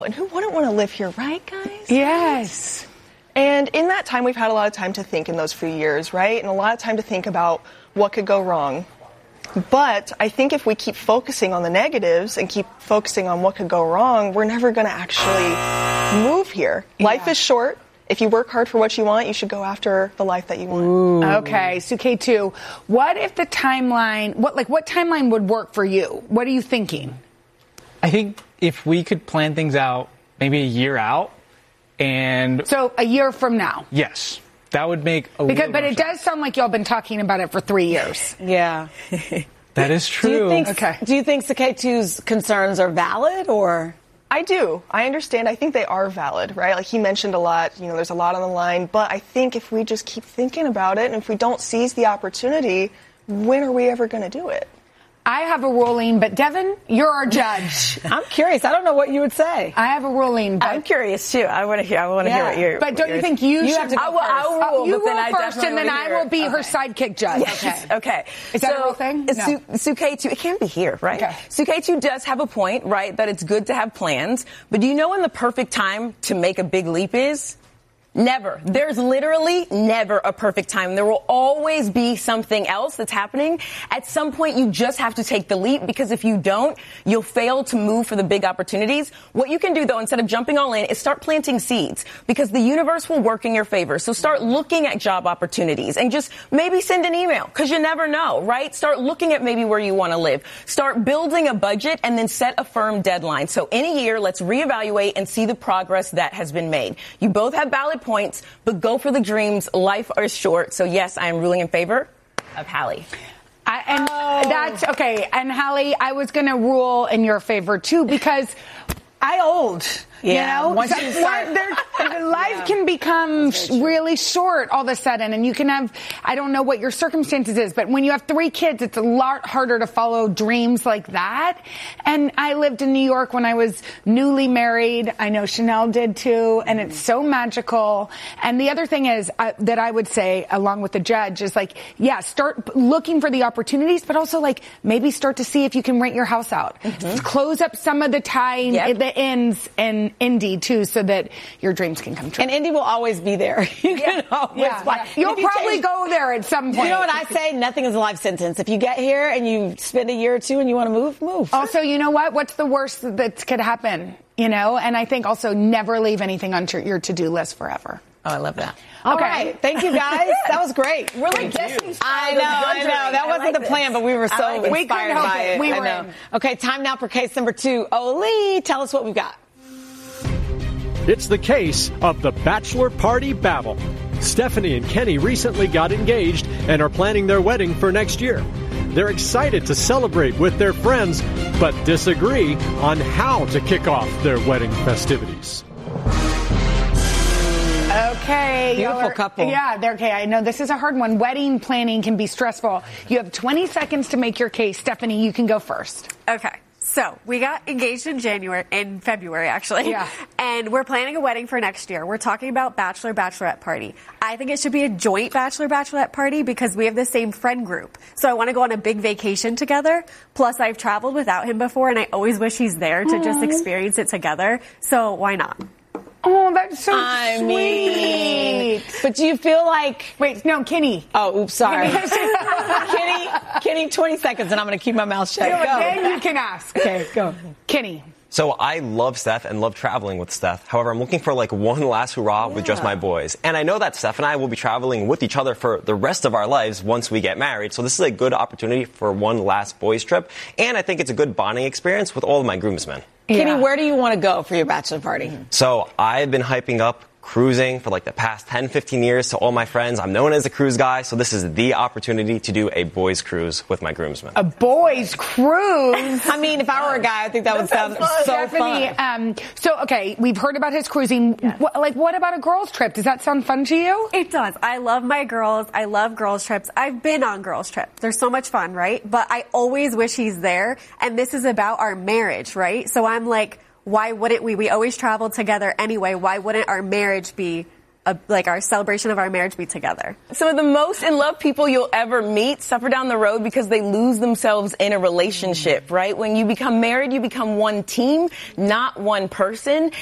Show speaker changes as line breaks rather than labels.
And who wouldn't want to live here, right, guys?
Yes.
And in that time, we've had a lot of time to think in those few years, right? And a lot of time to think about what could go wrong. But I think if we keep focusing on the negatives and keep focusing on what could go wrong, we're never going to actually move here. Yeah. Life is short. If you work hard for what you want, you should go after the life that you want.
Ooh. Okay, so K2, what if the timeline, what timeline would work for you? What are you thinking?
I think if we could plan things out maybe a year out and...
So a year from now?
Yes. That would make a
But it does sound like y'all been talking about it for 3 years.
Yeah.
That is true.
Do you think K2's concerns are valid, or?
I do. I understand. I think they are valid, right? Like he mentioned a lot, there's a lot on the line, but I think if we just keep thinking about it and if we don't seize the opportunity, when are we ever going to do it?
I have a ruling, but Devin, you're our judge.
I'm curious. I don't know what you would say.
I have a ruling, but
I'm curious too. I want to hear what you're.
But don't you think you should?
Have to go
I will rule,
you
but
rule
then first, and then I will be her sidekick judge.
Yes. Okay.
Is that a real thing? No.
Sue K2, it can be here, right?
Okay.
Sue K2 does have a point, right? That it's good to have plans, but do you know when the perfect time to make a big leap is? Never. There's literally never a perfect time. There will always be something else that's happening. At some point, you just have to take the leap, because if you don't, you'll fail to move for the big opportunities. What you can do, though, instead of jumping all in, is start planting seeds, because the universe will work in your favor. So start looking at job opportunities and just maybe send an email, because you never know, right? Start looking at maybe where you want to live. Start building a budget and then set a firm deadline. So in a year, let's reevaluate and see the progress that has been made. You both have valid points, but go for the dreams. Life is short. So yes, I am ruling in favor of Hallie.
That's okay. And Hallie, I was going to rule in your favor too, because I old.
Yeah.
Once you start, life can become really short all of a sudden, and you can have, I don't know what your circumstances is, but when you have 3 kids, it's a lot harder to follow dreams like that. And I lived in New York when I was newly married. I know Chanel did too, and it's so magical. And the other thing is that I would say, along with the judge, is start looking for the opportunities, but also maybe start to see if you can rent your house out. Mm-hmm. Close up some of the tying, the ends, and Indy too, so that your dreams can come true.
And Indy will always be there. You can always fly.
You'll probably go there at some point.
You know what I say? Nothing is a life sentence. If you get here and you spend a year or two and you want to move.
Also, you know what? What's the worst that could happen? And I think also never leave anything on your to-do list forever.
Oh, I love that.
Okay.
All right. Thank you, guys. That was great.
We're like Destiny's
I know. That wasn't the plan, but we were so inspired by it.
We were in.
Okay, time now for case number 2. Oli, tell us what we've got.
It's the case of the bachelor party babble. Stephanie and Kenny recently got engaged and are planning their wedding for next year. They're excited to celebrate with their friends, but disagree on how to kick off their wedding festivities.
Okay.
Beautiful couple.
Yeah, they're okay. I know this is a hard one. Wedding planning can be stressful. You have 20 seconds to make your case. Stephanie, you can go first.
Okay. So we got engaged in February, actually.
Yeah.
And we're planning a wedding for next year. We're talking about bachelorette party. I think it should be a joint bachelorette party because we have the same friend group. So I want to go on a big vacation together. Plus, I've traveled without him before, and I always wish he's there to just experience it together. So why not?
Oh, that's so sweet.
But do you feel like...
Wait, no, Kenny.
Oh, oops, sorry. Kenny, 20 seconds, and I'm going to keep my mouth shut.
No, then you can ask.
Okay, go.
Kenny.
So I love Steph and love traveling with Steph. However, I'm looking for one last hurrah with just my boys. And I know that Steph and I will be traveling with each other for the rest of our lives once we get married. So this is a good opportunity for one last boys trip. And I think it's a good bonding experience with all of my groomsmen.
Kenny, where do you want to go for your bachelor party?
So I've been hyping up cruising for the past 10, 15 years to all my friends. I'm known as a cruise guy, so this is the opportunity to do a boys cruise with my groomsmen.
A boys cruise?
I mean, if I were a guy, I think that would sound so fun.
So, okay, we've heard about his cruising. Yes. What about a girls trip? Does that sound fun to you?
It does. I love my girls. I love girls trips. I've been on girls trips. They're so much fun, right? But I always wish he's there. And this is about our marriage, right? So I'm like, why wouldn't we? We always travel together anyway. Why wouldn't our marriage be our celebration of our marriage be together.
Some of the most in love people you'll ever meet suffer down the road because they lose themselves in a relationship, right? When you become married, you become one team, not one person.